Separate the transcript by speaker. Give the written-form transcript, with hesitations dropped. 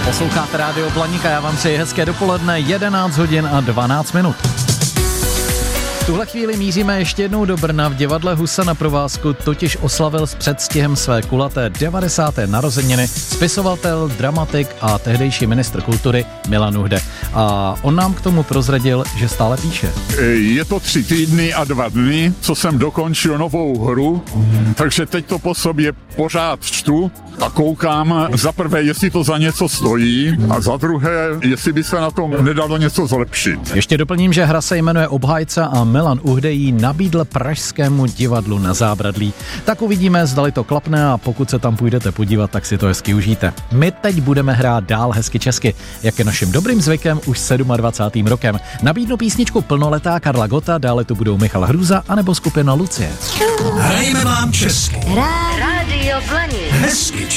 Speaker 1: Posloucháte Rádio Blaník a já vám přeji hezké dopoledne, 11 hodin a 12 minut. V tuhle chvíli míříme ještě jednou do Brna. V divadle Husa na provázku totiž oslavil s předstihem své kulaté 90. narozeniny spisovatel, dramatik a tehdejší ministr kultury Milan Uhde. A on nám k tomu prozradil, že stále píše.
Speaker 2: Je to 3 týdny a 2 dny, co jsem dokončil novou hru, takže teď to po sobě pořád čtu a koukám za prvé, jestli to za něco stojí a za druhé, jestli by se na tom nedalo něco zlepšit.
Speaker 1: Ještě doplním, že hra se jmenuje Obhájca a Milan Uhde ji nabídl Pražskému divadlu na Zábradlí. Tak uvidíme, zdali to klapne a pokud se tam půjdete podívat, tak si to hezky užijte. My teď budeme hrát dál hezky česky, jak je naším dobrým zvykem už 27. rokem. Nabídnu písničku Plnoletá Karla Gotta, dále tu budou Michal Hrůza anebo skupina Lucie.
Speaker 3: Hrajeme vám česky.
Speaker 4: Rádio Blaník.
Speaker 3: Hezky česky.